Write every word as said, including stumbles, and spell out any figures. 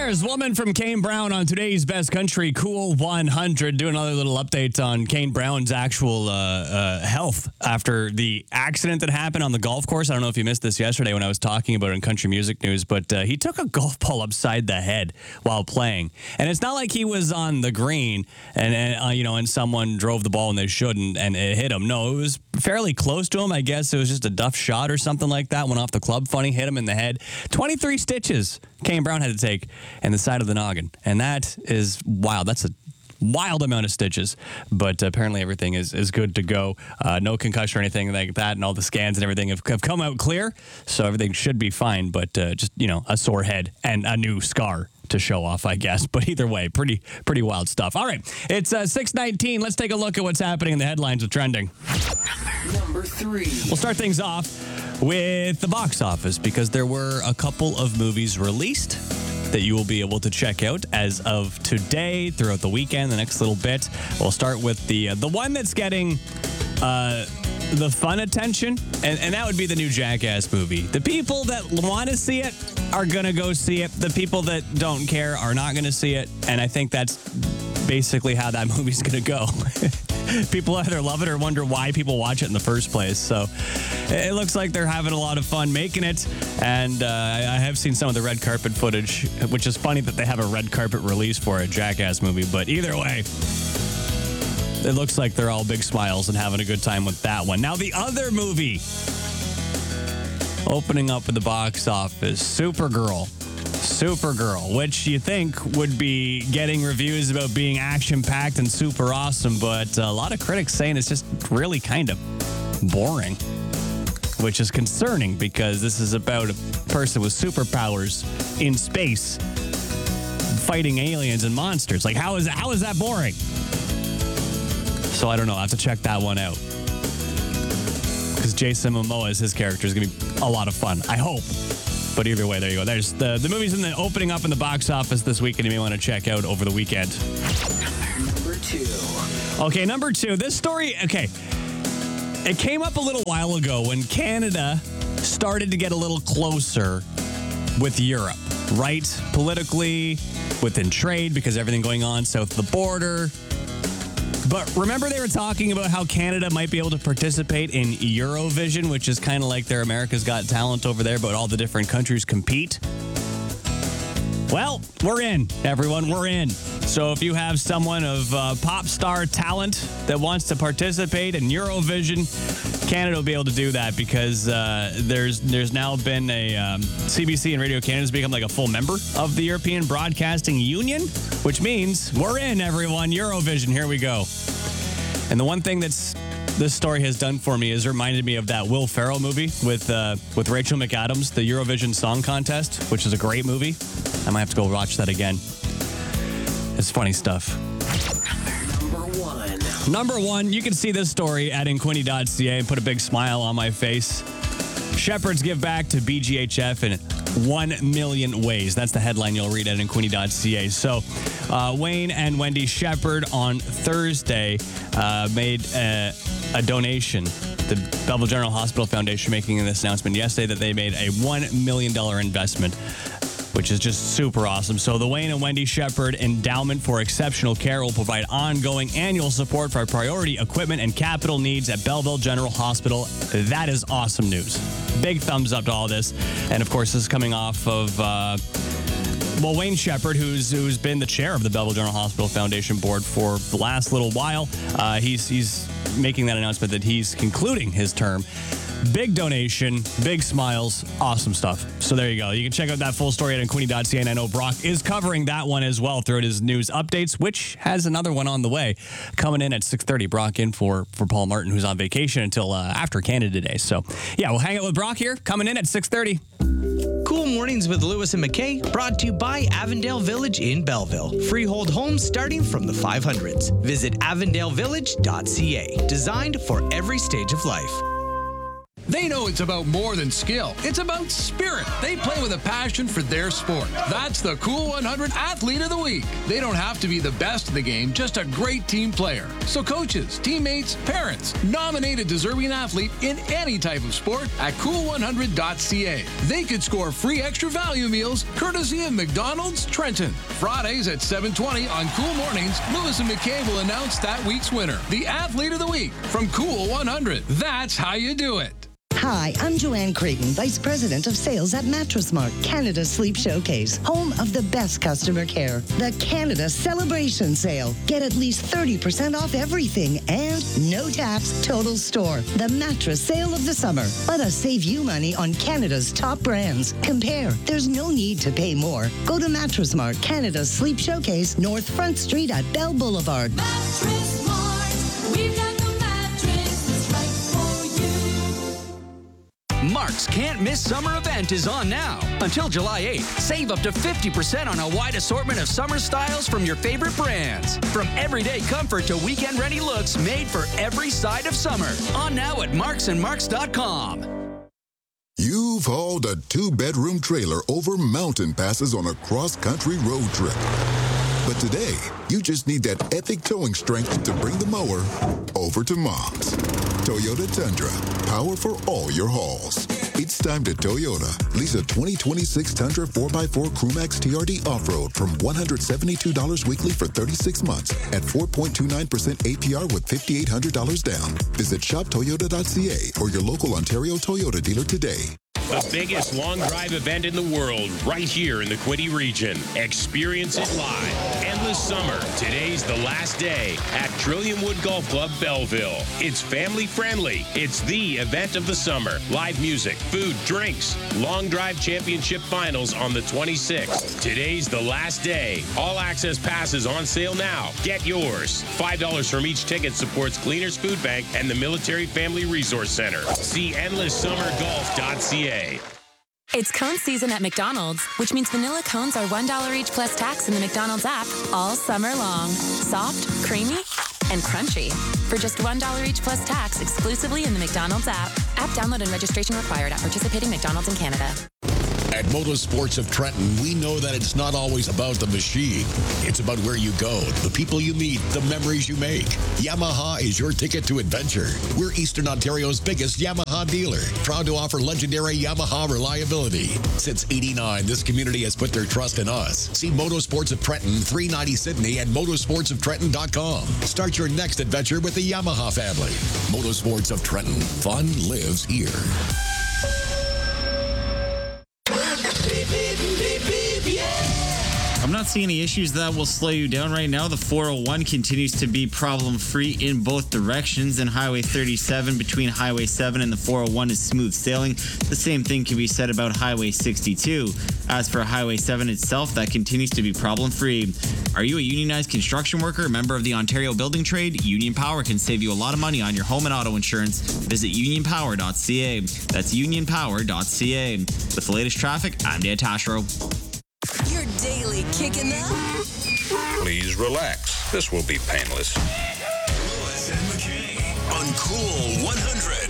There's Woman from Kane Brown on today's Best Country Cool one hundred. Do another little update on Kane Brown's actual uh, uh, health after the accident that happened on the golf course. I don't know if you missed this yesterday when I was talking about it in Country Music News, but uh, he took a golf ball upside the head while playing. And it's not like he was on the green and, and uh, you know, and someone drove the ball and they shouldn't and it hit him. No, it was fairly close to him. I guess it was just a duff shot or something like that. Went off the club funny, hit him in the head. twenty-three stitches Kane Brown had to take in the side of the noggin. And that is wild. That's a wild amount of stitches. But apparently everything is, is good to go. Uh, no concussion or anything like that. And all the scans and everything have, have come out clear. So everything should be fine. But uh, just, you know, a sore head and a new scar to show off, I guess. But either way, pretty pretty wild stuff. All right, it's uh, six nineteen. Let's take a look at what's happening in the headlines of trending. Number three. We'll start things off with the box office because there were a couple of movies released that you will be able to check out as of today, throughout the weekend, the next little bit. We'll start with the uh, the one that's getting uh, the fun attention, and, and that would be the new Jackass movie. The people that want to see it are going to go see it. The people that don't care are not going to see it, and I think that's basically how that movie's going to go. People either love it or wonder why people watch it in the first place. So it looks like they're having a lot of fun making it. And uh, I have seen some of the red carpet footage, which is funny that they have a red carpet release for a Jackass movie. But either way, it looks like they're all big smiles and having a good time with that one. Now, the other movie opening up at the box office, Supergirl. Supergirl, which you think would be getting reviews about being action-packed and super awesome, but a lot of critics saying it's just really kind of boring, which is concerning because this is about a person with superpowers in space fighting aliens and monsters. Like, how is how is that boring? So I don't know. I have to check that one out because Jason Momoa's his character is going to be a lot of fun. I hope. But either way, there you go. There's the, the movies in the opening up in the box office this weekend you may want to check out over the weekend. Number two. Okay, number two. This story, okay. It came up a little while ago when Canada started to get a little closer with Europe, right? Politically, within trade, because everything going on south of the border. But remember they were talking about how Canada might be able to participate in Eurovision, which is kind of like their America's Got Talent over there, but all the different countries compete? Well, we're in, everyone. We're in. So if you have someone of uh, pop star talent that wants to participate in Eurovision, Canada will be able to do that because uh, there's there's now been a um, C B C and Radio Canada's become like a full member of the European Broadcasting Union, which means we're in, everyone. Eurovision, here we go. And the one thing that's this story has done for me is reminded me of that Will Ferrell movie with uh, with Rachel McAdams, the Eurovision Song Contest, which is a great movie. I might have to go watch that again. It's funny stuff. Number one. Number one, you can see this story at inquini dot c a and put a big smile on my face. Shepherds give back to B G H F in one million ways. That's the headline you'll read at inquini dot c a. So uh, Wayne and Wendy Shepherd on Thursday uh, made a, a donation. The Belleville General Hospital Foundation making this announcement yesterday that they made a one million dollars investment, which is just super awesome. So the Wayne and Wendy Shepherd Endowment for Exceptional Care will provide ongoing annual support for priority equipment and capital needs at Belleville General Hospital. That is awesome news. Big thumbs up to all this. And of course, this is coming off of, uh, well, Wayne Shepherd, who's who's been the chair of the Belleville General Hospital Foundation Board for the last little while. Uh, he's he's making that announcement that he's concluding his term. Big donation, big smiles, awesome stuff. So there you go. You can check out that full story at inquini dot c a. And I know Brock is covering that one as well throughout his news updates, which has another one on the way. Coming in at six thirty, Brock in for, for Paul Martin, who's on vacation until uh, after Canada Day. So yeah, we'll hang out with Brock here, coming in at six thirty. Cool Mornings with Lewis and McKay, brought to you by Avondale Village in Belleville. Freehold homes starting from the five hundreds. Visit avondale village dot c a. Designed for every stage of life. They know it's about more than skill. It's about spirit. They play with a passion for their sport. That's the Cool one hundred Athlete of the Week. They don't have to be the best in the game, just a great team player. So coaches, teammates, parents, nominate a deserving athlete in any type of sport at cool one hundred dot c a. They could score free extra value meals courtesy of McDonald's Trenton. Fridays at seven twenty on Cool Mornings, Lewis and McKay will announce that week's winner, the Athlete of the Week from Cool one hundred. That's how you do it. Hi, I'm Joanne Creighton, Vice President of Sales at Mattress Mart, Canada's Sleep Showcase, home of the best customer care. The Canada Celebration Sale. Get at least thirty percent off everything and no tax total store. The mattress sale of the summer. Let us save you money on Canada's top brands. Compare. There's no need to pay more. Go to Mattress Mart, Canada's Sleep Showcase, North Front Street at Bell Boulevard. Mattress Mart. We've got the mattress that's right for you. Mark's Can't Miss Summer event is on now. Until July eighth, save up to fifty percent on a wide assortment of summer styles from your favorite brands. From everyday comfort to weekend-ready looks made for every side of summer. On now at marks and marks dot com. You've hauled a two-bedroom trailer over mountain passes on a cross-country road trip. But today, you just need that epic towing strength to bring the mower over to Mom's. Toyota Tundra, power for all your hauls. It's time to Toyota. Lease a twenty twenty-six Tundra four by four Crewmax T R D Off-Road from one hundred seventy-two dollars weekly for thirty-six months at four point two nine percent A P R with five thousand eight hundred dollars down. Visit shop toyota dot c a or your local Ontario Toyota dealer today. The biggest long drive event in the world right here in the Quinte region. Experience it live. Endless Summer. Today's the last day at Trillium Wood Golf Club, Belleville. It's family friendly. It's the event of the summer. Live music, food, drinks. Long Drive Championship Finals on the twenty-sixth. Today's the last day. All access passes on sale now. Get yours. five dollars from each ticket supports Cleaners Food Bank and the Military Family Resource Center. See endless summer golf dot c a. It's cone season at McDonald's, which means vanilla cones are one dollar each plus tax in the McDonald's app all summer long. Soft, creamy, and crunchy. For just one dollar each plus tax exclusively in the McDonald's app. App download and registration required at participating McDonald's in Canada. At Motorsports of Trenton, we know that it's not always about the machine. It's about where you go, the people you meet, the memories you make. Yamaha is your ticket to adventure. We're Eastern Ontario's biggest Yamaha dealer, proud to offer legendary Yamaha reliability. Since eighty-nine, this community has put their trust in us. See Motorsports of Trenton, three ninety Sydney at motorsports of trenton dot com. Start your next adventure with the Yamaha family. Motorsports of Trenton. Fun lives here. I'm not seeing any issues that will slow you down right now. The four oh one continues to be problem-free in both directions, and Highway thirty-seven between Highway seven and the four oh one is smooth sailing. The same thing can be said about Highway sixty-two. As for Highway seven itself, that continues to be problem-free. Are you a unionized construction worker, member of the Ontario Building Trade? Union Power can save you a lot of money on your home and auto insurance. Visit union power dot c a. That's union power dot c a. With the latest traffic, I'm Dan Tashro. Your daily kicking up. Please relax. This will be painless. Lewis and McKay on Cool one hundred.